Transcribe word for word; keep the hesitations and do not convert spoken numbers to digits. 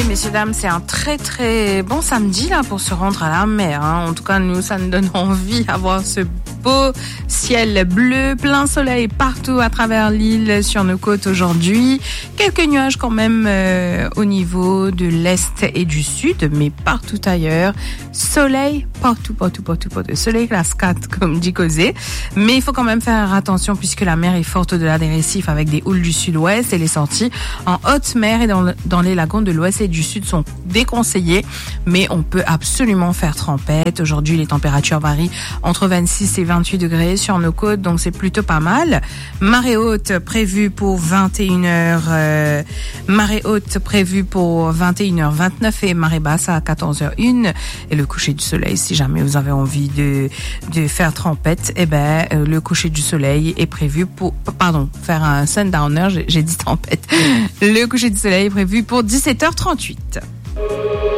messieurs, dames, c'est un très très bon samedi là pour se rendre à la mer. Hein. En tout cas, nous, ça nous donne envie d'avoir ce beau ciel bleu, plein soleil partout à travers l'île, sur nos côtes aujourd'hui. Quelques nuages quand même euh, au niveau de l'est et du sud, mais partout ailleurs. Soleil partout, partout, partout, partout. Soleil classe quatre, comme dit Cosé. Mais il faut quand même faire attention puisque la mer est forte au-delà des récifs avec des houles du sud-ouest et les sorties en haute mer et dans, le, dans les lagons de l'ouest et du sud sont déconseillées. Mais on peut absolument faire trempette. Aujourd'hui, les températures varient entre vingt-six et vingt-huit degrés sur nos côtes, donc c'est plutôt pas mal. Marée haute prévue pour vingt et une heures, euh, marée haute prévue pour vingt et une heures vingt-neuf et marée basse à quatorze heures une. Et le coucher du soleil, si jamais vous avez envie de, de faire trempette, eh ben, euh, le coucher du soleil est prévu pour, pardon, faire un sundowner, j'ai, j'ai dit trempette. Le coucher du soleil est prévu pour dix-sept heures trente-huit.